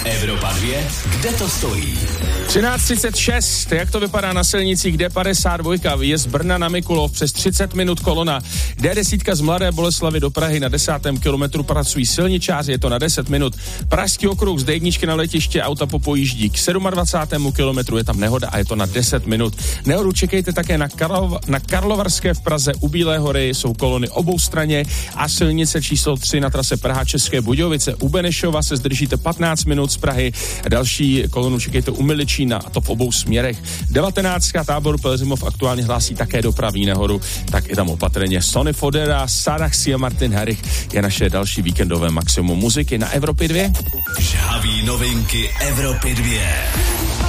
Evropa 2, kde to stojí? 13:36, jak to vypadá na silnicích? D52, je z Brna na Mikulov, přes 30 minut kolona. D10 z Mladé Boleslavi do Prahy na 10. kilometru pracují silničáři, je to na 10 minut. Pražský okruh z D1 na letiště auta popojíždí k 27. kilometru, je tam nehoda a je to na 10 minut. Nehodu čekejte také na Karlovarské v Praze u Bílé hory, jsou kolony obou straně a silnice číslo 3 na trase Praha České Budějovice. U Benešova se zdržíte 15 minut z Prahy, další kolonu čekejte u Miličína, a to v obou směrech. 19. tábor Pelzimov aktuálně hlásí také dopravní nehodu, tak i tam opatrně. Sonny Fodera, Sarah a Martin Herich je naše další víkendové maximum muziky na Evropě 2. Žhavý novinky Evropy 2.